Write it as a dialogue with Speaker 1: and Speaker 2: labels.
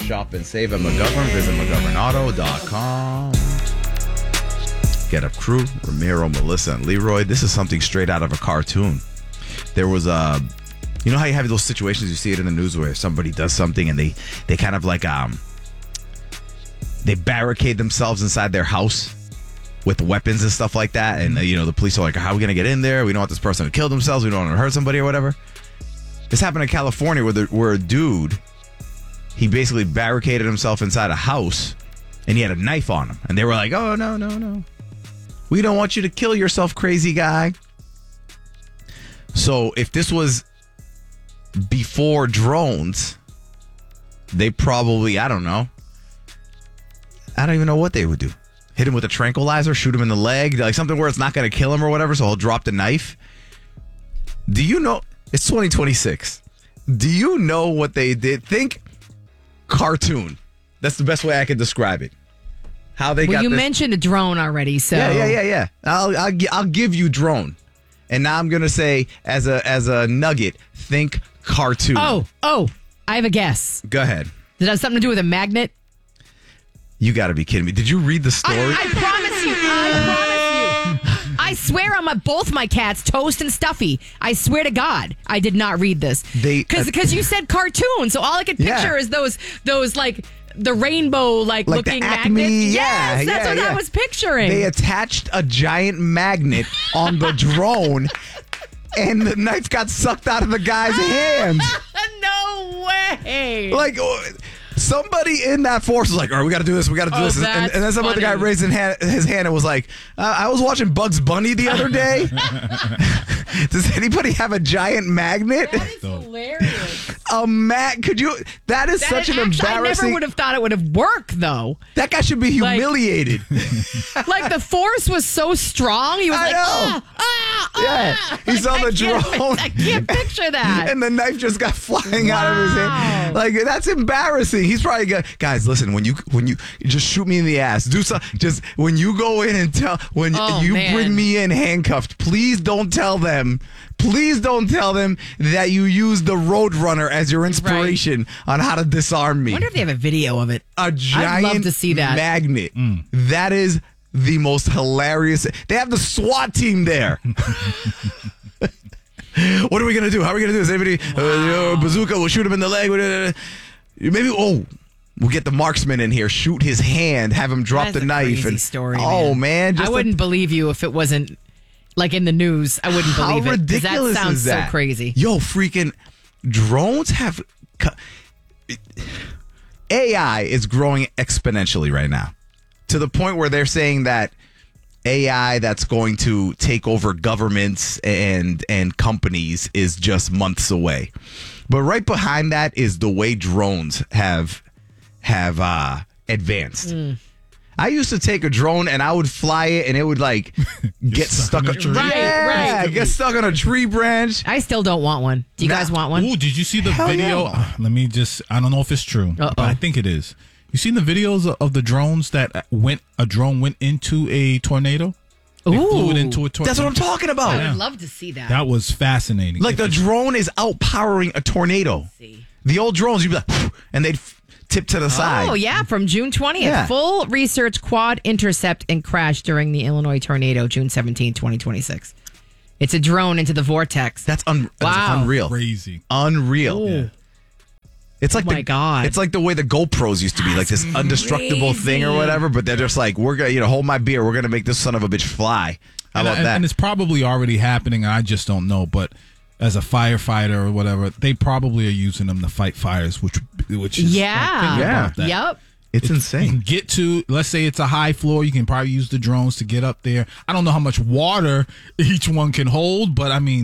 Speaker 1: shop and save at McGovern. Visit McGovernAuto.com. Get Up crew, Ramiro, Melissa, and Leroy. This is something straight out of a cartoon. There was a... You know how you have those situations, you see it in the news where somebody does something and they kind of like... They barricade themselves inside their house with weapons and stuff like that. And, the police are like, how are we going to get in there? We don't want this person to kill themselves. We don't want to hurt somebody or whatever. This happened in California where a dude, he basically barricaded himself inside a house and he had a knife on him. And they were like, oh, no. We don't want you to kill yourself, crazy guy. So if this was before drones, they probably, I don't even know what they would do. Hit him with a tranquilizer, shoot him in the leg, like something where it's not going to kill him or whatever, so he'll drop the knife. Do you know? It's 2026. Do you know what they did? Think cartoon. That's the best way I can describe it. How they got
Speaker 2: Well, you
Speaker 1: this.
Speaker 2: mentioned a drone already, so...
Speaker 1: Yeah. I'll give you drone. And now I'm going to say, as a nugget, think cartoon.
Speaker 2: Oh, I have a guess.
Speaker 1: Go ahead.
Speaker 2: Does it have something to do with a magnet?
Speaker 1: You got to be kidding me. Did you read the story?
Speaker 2: I promise you. I swear on both my cats, Toast and Stuffy. I swear to God, I did not read this. Because you said cartoon, so all I could picture is those like the rainbow looking magnets. Yes, that's what I was picturing.
Speaker 1: They attached a giant magnet on the drone, and the knife got sucked out of the guy's hand.
Speaker 2: No way.
Speaker 1: Somebody in that force was like, all right, we got to do this. And then some other guy raised his hand and was like, I was watching Bugs Bunny the other day. Does anybody have a giant magnet?
Speaker 2: That is hilarious.
Speaker 1: That is such an embarrassing...
Speaker 2: I never would have thought it would have worked, though.
Speaker 1: That guy should be humiliated.
Speaker 2: The force was so strong. He was
Speaker 1: He saw the drone.
Speaker 2: I can't picture that.
Speaker 1: And the knife just got flying out of his hand. That's embarrassing. He's probably got, guys, listen, when you just shoot me in the ass, do something. Just when you go in and bring me in handcuffed, please don't tell them that you use the Roadrunner as your inspiration on how to disarm me.
Speaker 2: I wonder if they have a video of it.
Speaker 1: A giant
Speaker 2: I'd love to see that.
Speaker 1: magnet. That is the most hilarious. They have the SWAT team there. What are we going to do? How are we going to do this? Anybody, bazooka, we'll shoot him in the leg. Maybe, we'll get the marksman in here, shoot his hand, have him drop the knife.
Speaker 2: Crazy story,
Speaker 1: man.
Speaker 2: I wouldn't believe you if it wasn't in the news. I wouldn't believe it.
Speaker 1: How ridiculous
Speaker 2: that sounds
Speaker 1: is that?
Speaker 2: So crazy.
Speaker 1: Yo, freaking drones have... AI is growing exponentially right now to the point where they're saying that AI that's going to take over governments and companies is just months away. But right behind that is the way drones have advanced. I used to take a drone and I would fly it and it would get stuck on a tree.
Speaker 2: Right.
Speaker 1: Get stuck on a tree branch.
Speaker 2: I still don't want one. Do you guys want one?
Speaker 3: Ooh, did you see the video?
Speaker 1: Yeah.
Speaker 3: I don't know if it's true, but I think it is. You seen the videos of the drones that a drone went into a tornado? They flew it into a tornado.
Speaker 1: That's what I'm talking about.
Speaker 2: I would love to see that.
Speaker 3: That was fascinating.
Speaker 1: The drone is outpowering a tornado. The old drones, you'd be like, and they'd tip to the side.
Speaker 2: Oh, yeah, from June 20th.
Speaker 1: Yeah.
Speaker 2: Full research quad intercept and crash during the Illinois tornado, June 17, 2026. It's a drone into the vortex.
Speaker 1: That's unreal.
Speaker 3: Crazy.
Speaker 1: Unreal.
Speaker 3: Yeah.
Speaker 1: It's like
Speaker 2: my God.
Speaker 1: It's like the way the GoPros used to be, this indestructible thing or whatever, but they're just like, we're going to hold my beer. We're going to make this son of a bitch fly. How about that?
Speaker 3: And it's probably already happening. I just don't know. But as a firefighter or whatever, they probably are using them to fight fires, which is
Speaker 2: yeah. Yep.
Speaker 1: It's insane.
Speaker 3: You can get to, let's say it's a high floor, you can probably use the drones to get up there. I don't know how much water each one can hold, but I mean,